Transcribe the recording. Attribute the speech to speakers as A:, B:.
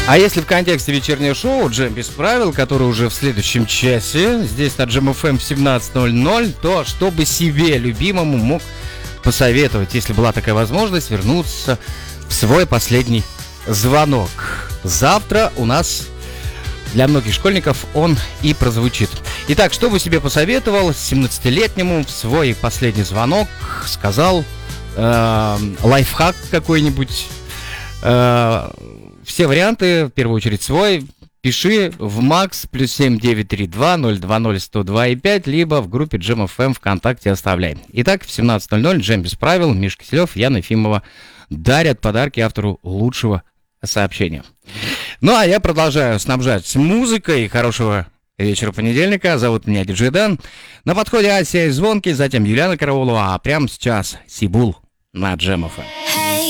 A: А если в контексте вечернего шоу «Джем без правил», которое уже в следующем часе, здесь на Джем ФМ в 17:00, то что бы себе любимому мог посоветовать, если была такая возможность, вернуться в свой последний звонок? Завтра у нас для многих школьников он и прозвучит. Итак, что бы себе посоветовал 17-летнему в свой последний звонок? Сказал лайфхак какой-нибудь. Все варианты, в первую очередь свой, пиши в МАКС +7 932 020 102,5, либо в группе Джем ФМ ВКонтакте оставляй. Итак, в 17:00 Джем без правил, Миша Киселев, Яна Ефимова дарят подарки автору лучшего сообщения. Ну, а я продолжаю снабжать музыкой. Хорошего вечера понедельника. Зовут меня Диджей Дэн. На подходе Ася и Звонки, затем Юлиана Караулова, а прямо сейчас Сибул на Джем ФМ.